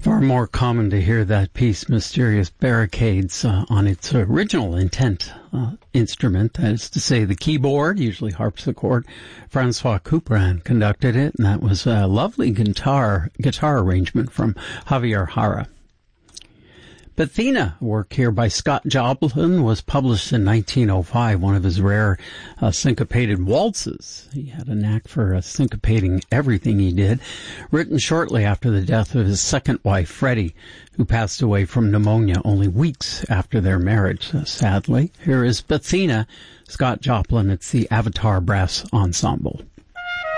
Far more common to hear that piece, Mysterious Barricades, on its original intent instrument, that is to say the keyboard, usually harpsichord. Francois Couperin conducted it, and that was a lovely guitar arrangement from Javier Jara. Bethina, work here by Scott Joplin, was published in 1905, one of his rare syncopated waltzes. He had a knack for syncopating everything he did. Written shortly after the death of his second wife, Freddie, who passed away from pneumonia only weeks after their marriage, sadly. Here is Bethina, Scott Joplin. It's the Avatar Brass Ensemble.